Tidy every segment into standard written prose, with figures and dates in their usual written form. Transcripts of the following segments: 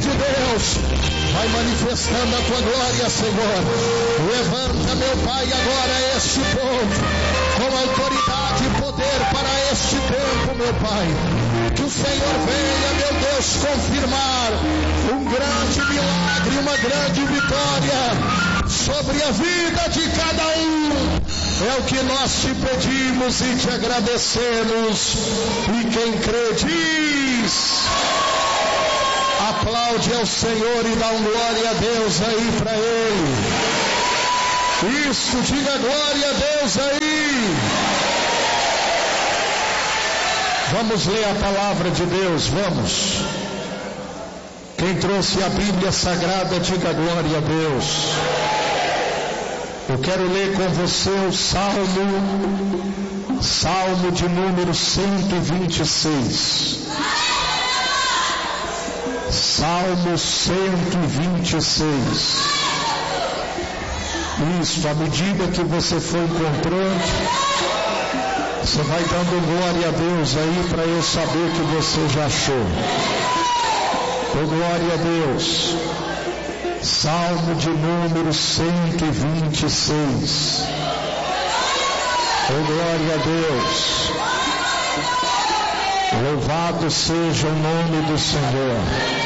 de Deus. Vai manifestando a tua glória, Senhor. Levanta, meu Pai, agora este povo com autoridade e poder para este tempo, meu Pai. Que o Senhor venha, meu Deus, confirmar um grande milagre, uma grande vitória sobre a vida de cada um. É o que nós te pedimos e te agradecemos. E quem crê diz: aplaude ao Senhor e dá um glória a Deus aí para Ele. Isso, diga glória a Deus aí. Vamos ler a palavra de Deus, vamos. Quem trouxe a Bíblia Sagrada, diga glória a Deus. Eu quero ler com você o Salmo de número 126. Salmo 126. Isso, à medida que você for encontrando, você vai dando glória a Deus aí para eu saber que você já achou. Oh, glória a Deus. Salmo de número 126. Oh, glória a Deus. Louvado seja o nome do Senhor.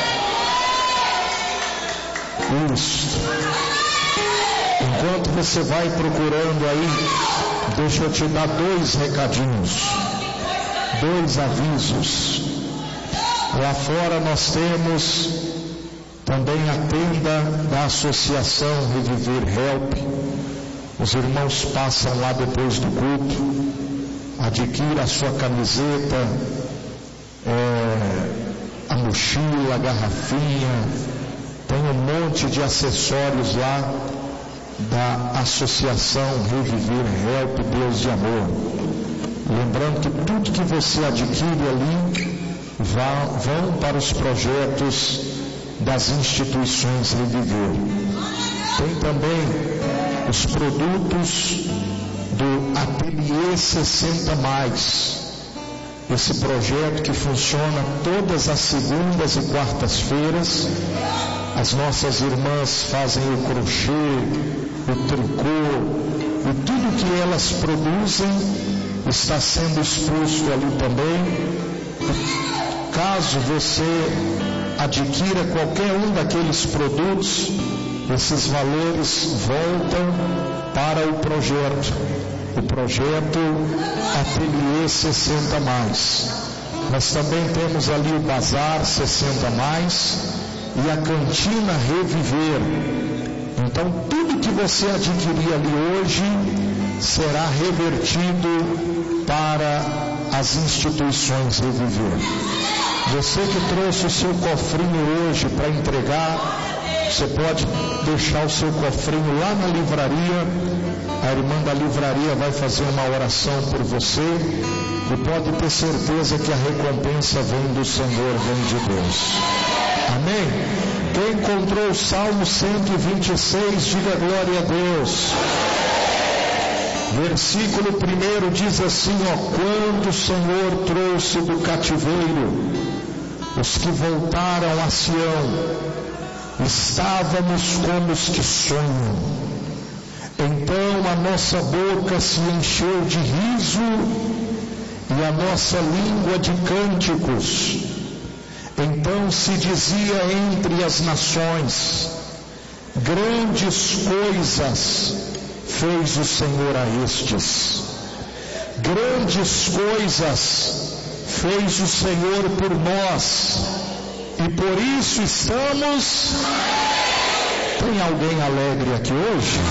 Isso. Enquanto você vai procurando aí, deixa eu te dar 2 recadinhos, 2 avisos. Lá fora nós temos também a tenda da Associação Reviver Help. Os irmãos passam lá depois do culto, adquira a sua camiseta, a mochila, a garrafinha, tem um monte de acessórios lá da Associação Reviver Help Deus de Amor. Lembrando que tudo que você adquire ali vão para os projetos das instituições Reviver. Tem também os produtos do Ateliê 60 Mais. Esse projeto que funciona todas as segundas e quartas-feiras. As nossas irmãs fazem o crochê, o tricô, e tudo que elas produzem está sendo exposto ali também. Caso você adquira qualquer um daqueles produtos, esses valores voltam para o projeto Ateliê 60 Mais. Nós também temos ali o Bazar 60 Mais e a Cantina Reviver. Então tudo que você adquirir ali hoje será revertido para as instituições Reviver. Você que trouxe o seu cofrinho hoje para entregar, você pode deixar o seu cofrinho lá na livraria. A irmã da livraria vai fazer uma oração por você e pode ter certeza que a recompensa vem do Senhor, vem de Deus. Amém? Quem encontrou o Salmo 126, diga glória a Deus. Versículo 1 diz assim, quando o Senhor trouxe do cativeiro os que voltaram a Sião, estávamos como os que sonham. Então a nossa boca se encheu de riso e a nossa língua de cânticos. Então se dizia entre as nações, grandes coisas fez o Senhor a estes. Grandes coisas fez o Senhor por nós, e por isso estamos... Tem alguém alegre aqui hoje?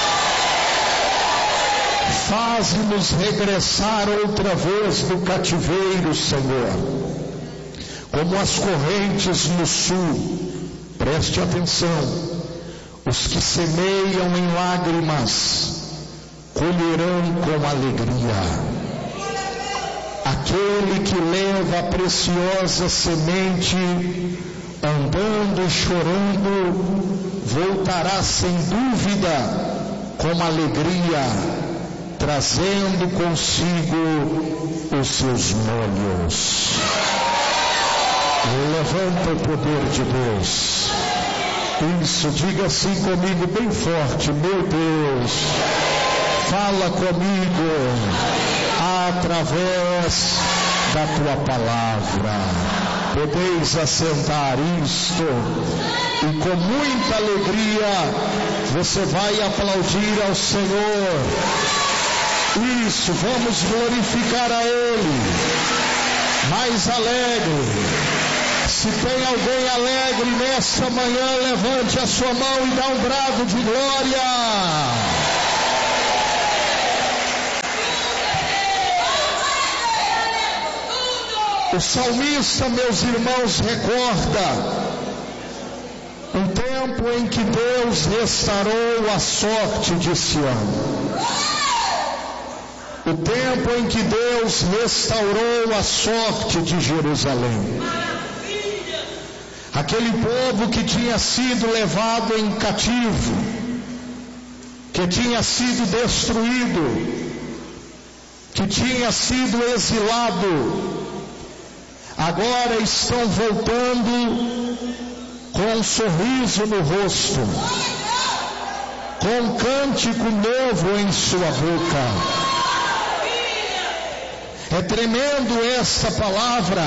Faz-nos regressar outra vez do cativeiro, Senhor, como as correntes no sul. Preste atenção. Os que semeiam em lágrimas colherão com alegria. Aquele que leva a preciosa semente, andando e chorando, voltará sem dúvida com alegria, trazendo consigo os seus molhos. Levanta o poder de Deus. Isso, diga assim comigo bem forte: meu Deus, fala comigo através da tua palavra. Podeis assentar isto, e com muita alegria você vai aplaudir ao Senhor. Isso, vamos glorificar a Ele. Mais alegre. Se tem alguém alegre nesta manhã, levante a sua mão e dá um brado de glória. O salmista, meus irmãos, recorda um tempo em que Deus restaurou a sorte de Sião. O tempo em que Deus restaurou a sorte de Jerusalém. Aquele povo que tinha sido levado em cativo, que tinha sido destruído, que tinha sido exilado, agora estão voltando com um sorriso no rosto, com um cântico novo em sua boca. É tremendo essa palavra,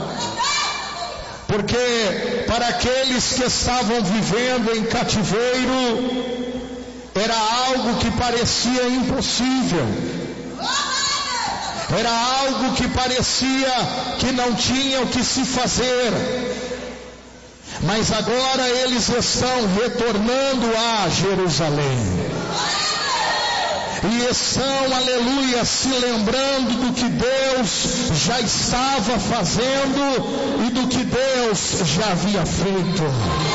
porque para aqueles que estavam vivendo em cativeiro, era algo que parecia impossível, era algo que parecia que não tinha o que se fazer, mas agora eles estão retornando a Jerusalém, e estão, aleluia, se lembrando do que Deus já estava fazendo e do que Deus já havia feito.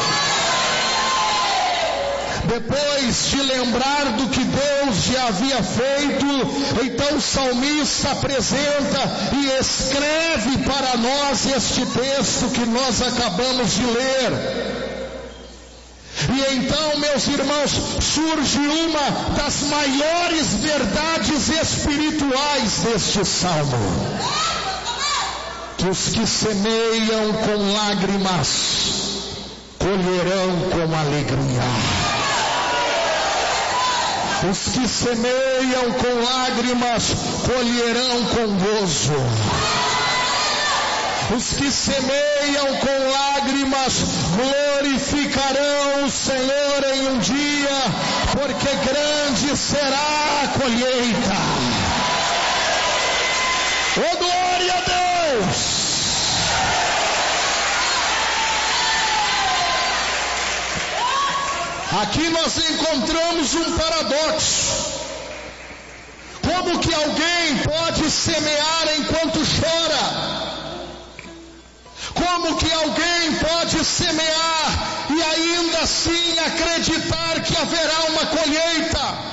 Depois de lembrar do que Deus já havia feito, então o salmista apresenta e escreve para nós este texto que nós acabamos de ler. E então, meus irmãos, surge uma das maiores verdades espirituais deste salmo: que os que semeiam com lágrimas colherão com alegria. Os que semeiam com lágrimas colherão com gozo. Os que semeiam com lágrimas glorificarão o Senhor em um dia, porque grande será a colheita. Oh, glória a Deus! Aqui nós encontramos um paradoxo. Como que alguém pode semear enquanto chora? Como que alguém pode semear e ainda assim acreditar que haverá uma colheita?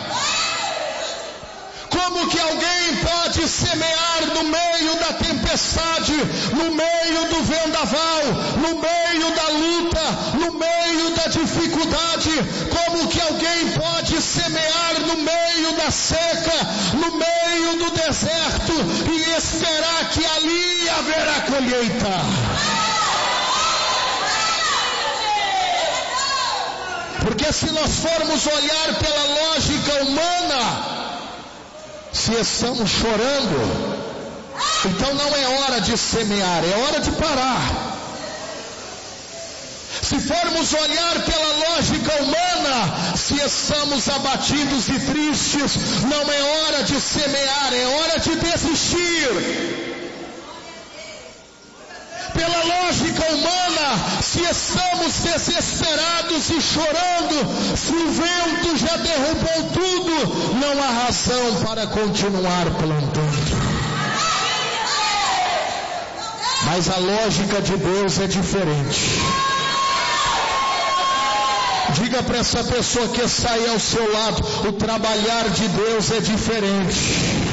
Como que alguém pode semear no meio da tempestade, no meio do vendaval, no meio da luta, no meio da dificuldade? Como que alguém pode semear no meio da seca, no meio do deserto e esperar que ali haverá colheita? Porque se nós formos olhar pela lógica humana, se estamos chorando, então não é hora de semear, é hora de parar. Se formos olhar pela lógica humana, se estamos abatidos e tristes, não é hora de semear, é hora de desistir. Pela lógica humana, se estamos desesperados e chorando, se o vento já derrubou tudo, não há razão para continuar plantando. Mas a lógica de Deus é diferente. Diga para essa pessoa que está aí ao seu lado: o trabalhar de Deus é diferente.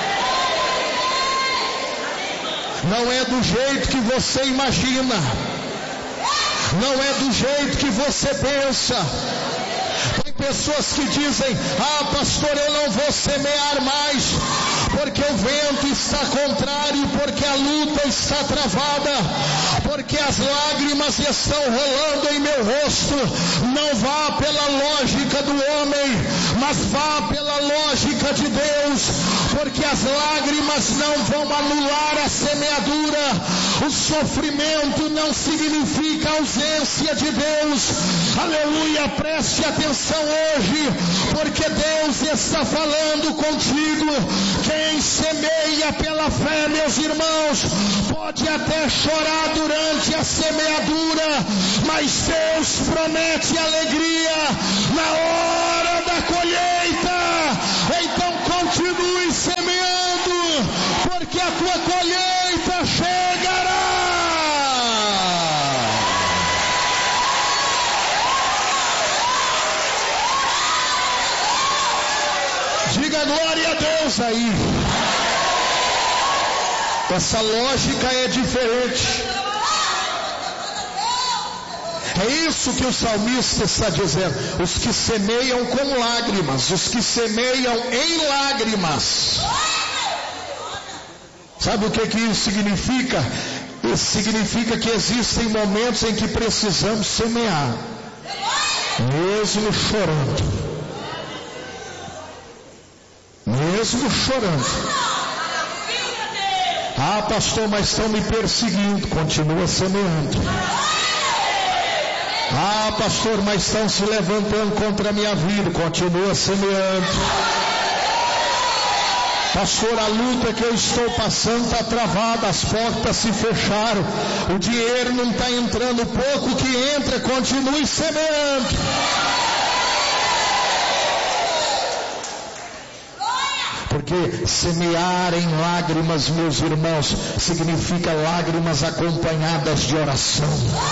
Não é do jeito que você imagina, não é do jeito que você pensa. Tem pessoas que dizem: ah, pastor, eu não vou semear mais, porque o vento está contrário, porque a luta está travada, porque porque as lágrimas estão rolando em meu rosto. Não vá pela lógica do homem, mas vá pela lógica de Deus, porque as lágrimas não vão anular a semeadura. O sofrimento não significa ausência de Deus. Aleluia, preste atenção hoje, porque Deus está falando contigo. Quem semeia pela fé, meus irmãos, pode até chorar durante a semeadura, mas Deus promete alegria na hora da colheita. Então continue semeando, porque a tua colheita chegará. Diga glória a Deus aí. Essa lógica é diferente. É isso que o salmista está dizendo. Os que semeiam com lágrimas, os que semeiam em lágrimas. Sabe o que isso significa? Isso significa que existem momentos em que precisamos semear, mesmo chorando. Mesmo chorando. Ah, pastor, mas estão me perseguindo. Continua semeando. Ah, pastor, mas estão se levantando contra a minha vida. Continua semeando. Pastor, a luta que eu estou passando está travada, as portas se fecharam, o dinheiro não está entrando, o pouco que entra, continue semeando. Porque semear em lágrimas, meus irmãos, significa lágrimas acompanhadas de oração.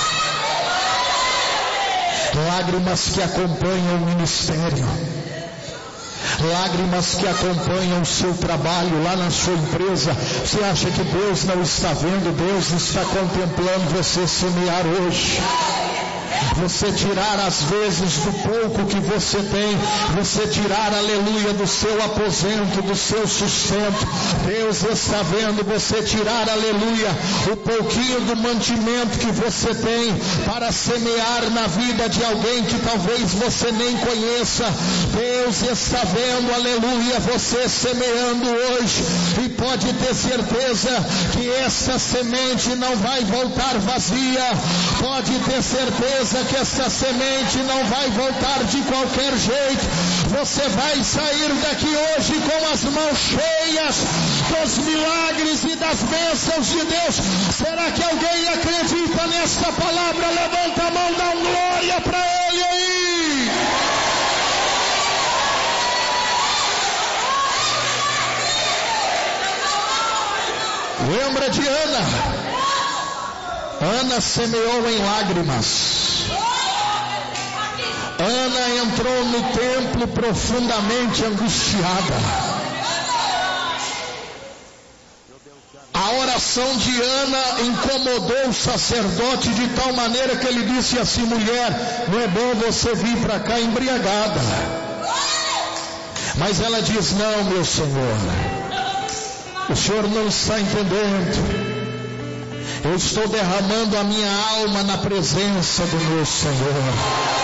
Lágrimas que acompanham o ministério. Lágrimas que acompanham o seu trabalho lá na sua empresa. Você acha que Deus não está vendo? Deus está contemplando você semear hoje. Você tirar às vezes do pouco que você tem, você tirar, aleluia, do seu aposento, do seu sustento. Deus está vendo você tirar, aleluia, o pouquinho do mantimento que você tem para semear na vida de alguém que talvez você nem conheça. Deus está vendo, aleluia, você semeando hoje, e pode ter certeza que essa semente não vai voltar vazia. Pode ter certeza que essa semente não vai voltar de qualquer jeito. Você vai sair daqui hoje com as mãos cheias dos milagres e das bênçãos de Deus. Será que alguém acredita nesta palavra? Levanta a mão, dá glória para Ele aí. Lembra de Ana? Ana semeou em lágrimas. Ana entrou no templo profundamente angustiada. A oração de Ana incomodou o sacerdote de tal maneira que ele disse assim: mulher, não é bom você vir para cá embriagada. Mas ela diz: não, meu Senhor, o Senhor não está entendendo. Eu estou derramando a minha alma na presença do meu Senhor.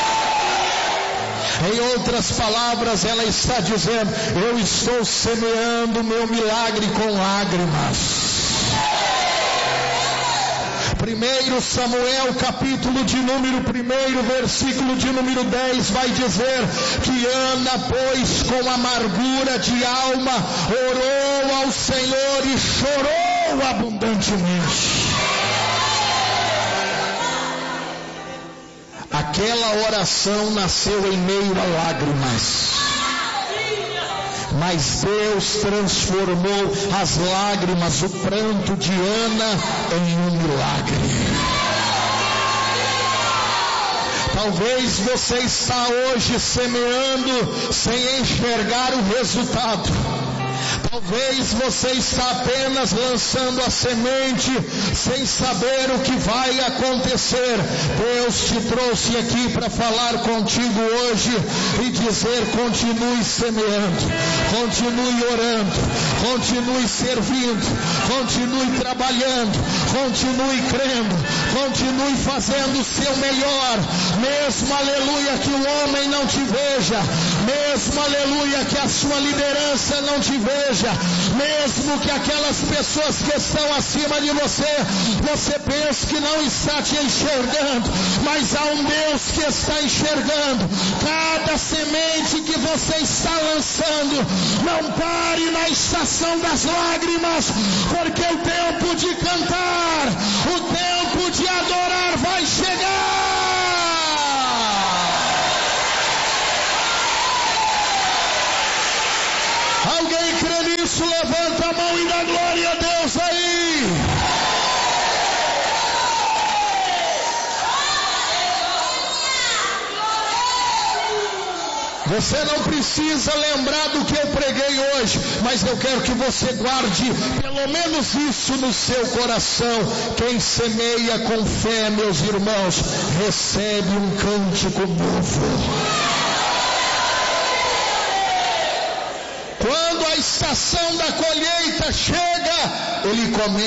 Em outras palavras, ela está dizendo: eu estou semeando meu milagre com lágrimas. 1 Samuel, capítulo de número 1, versículo de número 10, vai dizer que Ana, pois, com amargura de alma, orou ao Senhor e chorou abundantemente. Aquela oração nasceu em meio a lágrimas, mas Deus transformou as lágrimas, o pranto de Ana, em um milagre. Talvez você está hoje semeando sem enxergar o resultado. Talvez você está apenas lançando a semente sem saber o que vai acontecer. Deus te trouxe aqui para falar contigo hoje e dizer: continue semeando, continue orando, continue servindo, continue trabalhando, continue crendo, continue fazendo o seu melhor, mesmo, aleluia, que o homem não te veja, mesmo, aleluia, que a sua liderança não te veja, mesmo que aquelas pessoas que estão acima de você, você pensa que não está te enxergando, mas há um Deus que está enxergando cada semente que você está lançando. Não pare na estação das lágrimas, porque o tempo de cantar, o tempo de adorar vai chegar. Alguém crê nisso? Levanta a mão e dá glória a Deus aí. Você não precisa lembrar do que eu preguei hoje, mas eu quero que você guarde pelo menos isso no seu coração. Quem semeia com fé, meus irmãos, recebe um cântico novo. Quando a estação da colheita chega, ele começa